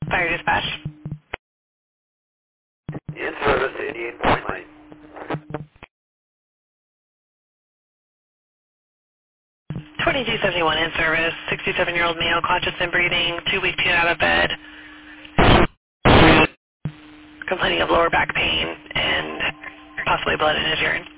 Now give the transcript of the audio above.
Fire dispatch. In service, Indian Point Lane. 2271 in service. 67-year-old male, conscious and breathing, 2 weeks to get out of bed. Complaining of lower back pain and possibly blood in his urine.